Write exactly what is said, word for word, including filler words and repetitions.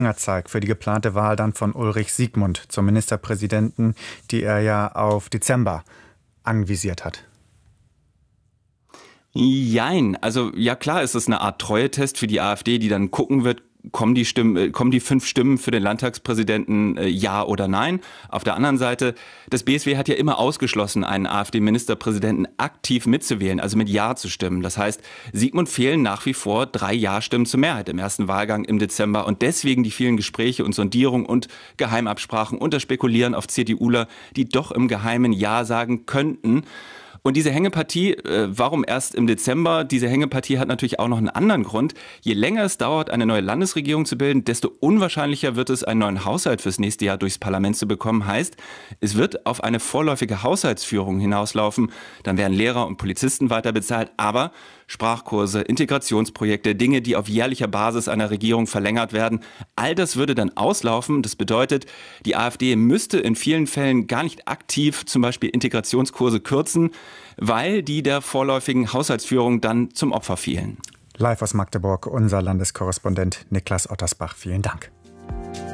Fingerzeig für die geplante Wahl dann von Ulrich Siegmund zum Ministerpräsidenten, die er ja auf Dezember anvisiert hat? Jein. Also ja, klar ist es eine Art Treuetest für die AfD, die dann gucken wird, kommen die Stimmen, kommen die fünf Stimmen für den Landtagspräsidenten, äh, ja oder nein. Auf der anderen Seite, das B S W hat ja immer ausgeschlossen, einen AfD-Ministerpräsidenten aktiv mitzuwählen, also mit Ja zu stimmen. Das heißt, Siegmund fehlen nach wie vor drei Ja-Stimmen zur Mehrheit im ersten Wahlgang im Dezember und deswegen die vielen Gespräche und Sondierungen und Geheimabsprachen und das Spekulieren auf CDUler, die doch im Geheimen Ja sagen könnten. Und diese Hängepartie, äh, warum erst im Dezember? Diese Hängepartie hat natürlich auch noch einen anderen Grund. Je länger es dauert, eine neue Landesregierung zu bilden, desto unwahrscheinlicher wird es, einen neuen Haushalt fürs nächste Jahr durchs Parlament zu bekommen. Heißt, es wird auf eine vorläufige Haushaltsführung hinauslaufen. Dann werden Lehrer und Polizisten weiter bezahlt, aber Sprachkurse, Integrationsprojekte, Dinge, die auf jährlicher Basis einer Regierung verlängert werden, all das würde dann auslaufen. Das bedeutet, die AfD müsste in vielen Fällen gar nicht aktiv zum Beispiel Integrationskurse kürzen, weil die der vorläufigen Haushaltsführung dann zum Opfer fielen. Live aus Magdeburg, unser Landeskorrespondent Niklas Ottersbach. Vielen Dank.